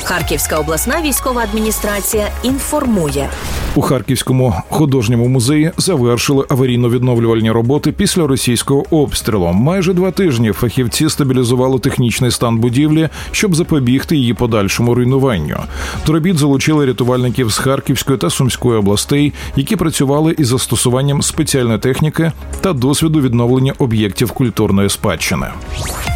Харківська обласна військова адміністрація інформує. У Харківському художньому музеї завершили аварійно-відновлювальні роботи після російського обстрілу. Майже 2 тижні фахівці стабілізували технічний стан будівлі, щоб запобігти її подальшому руйнуванню. До робіт залучили рятувальників з Харківської та Сумської областей, які працювали із застосуванням спеціальної техніки та досвіду відновлення об'єктів культурної спадщини.